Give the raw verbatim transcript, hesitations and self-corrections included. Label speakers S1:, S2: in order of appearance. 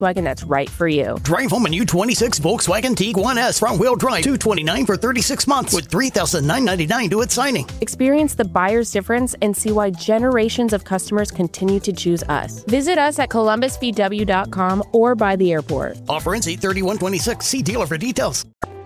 S1: Volkswagen that's right for you.
S2: Drive home a new twenty-six Volkswagen Tiguan S front-wheel drive, two hundred twenty-nine dollars for thirty-six months with three thousand nine hundred ninety-nine dollars to its signing.
S1: Experience the buyer's difference and see why generations of customers continue to choose us. Visit us at columbus v w dot com or by the airport.
S2: Offer ends eight thirty-one twenty-six. See dealer for details.